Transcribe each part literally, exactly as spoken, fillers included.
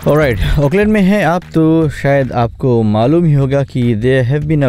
Alright, Auckland में हैं आप तो शायद आपको मालूम ही होगा कि there have been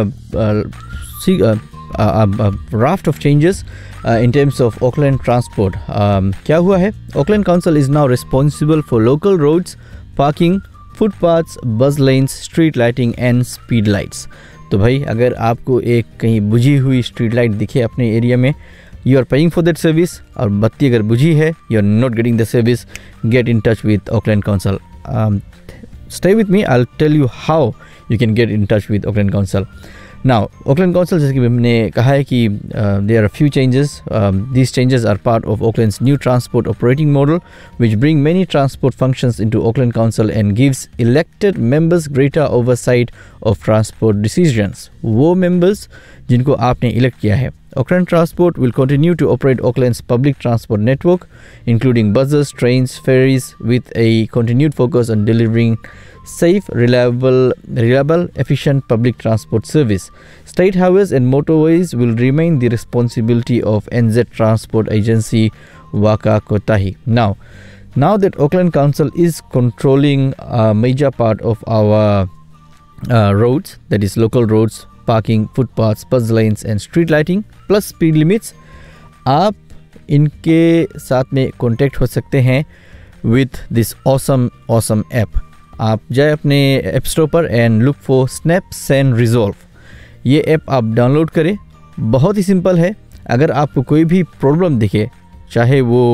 a raft of changes uh, in terms of Auckland transport. Um, क्या हुआ है? Auckland Council is now responsible for local roads, parking, footpaths, bus lanes, street lighting and speed lights. तो भाई अगर आपको एक कहीं बुझी हुई स्ट्रीट लाइट दिखे अपने एरिया में, you are paying for that service, और बत्ती अगर बुझी है, you are not getting the service, get in touch with Auckland Council. Um, stay with me, I'll tell you how you can get in touch with Auckland Council. Now, Auckland Council, जैसे कि हमने कहा है कि uh, there are a few changes. Um, these changes are part of Auckland's new transport operating model, which bring many transport functions into Auckland Council and gives elected members greater oversight of transport decisions. वो members जिनको आपने elect किया है. Auckland Transport will continue to operate Auckland's public transport network, including buses, trains, ferries, with a continued focus on delivering safe, reliable, reliable, efficient public transport service. State highways and motorways will remain the responsibility of N Z Transport Agency Waka Kotahi. Now, now that Auckland Council is controlling a major part of our uh, roads, that is local roads, parking, footpaths, bus lanes and street lighting plus speed limits, आप इनके साथ में contact हो सकते हैं with this awesome awesome app. आप जाए अपने ऐप स्टोर पर and look for snap send resolve. ये ऐप आप डाउनलोड करें. बहुत ही सिंपल है. अगर आपको कोई भी प्रॉब्लम दिखे, चाहे वो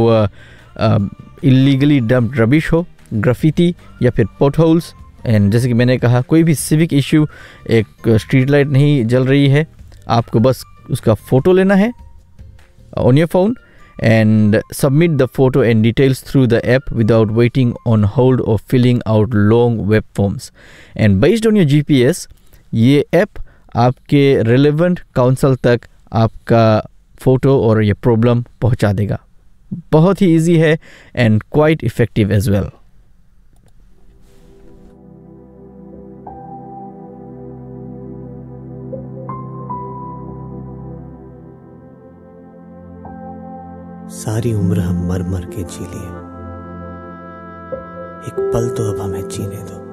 इलीगली डम्प्ड रबिश हो, ग्राफिटी या फिर पोट होल्स, एंड जैसे कि मैंने कहा कोई भी सिविक इशू, एक स्ट्रीट लाइट नहीं जल रही है, आपको बस उसका फ़ोटो लेना है on your phone and submit the photo and details through the app without waiting on hold or filling out long web forms. And based on your G P S, ये app आपके relevant council तक आपका photo और ये problem पहुंचा देगा. बहुत ही easy है and quite effective as well. सारी उम्र हम मर मर के जी लिए, एक पल तो अब हमें जीने दो.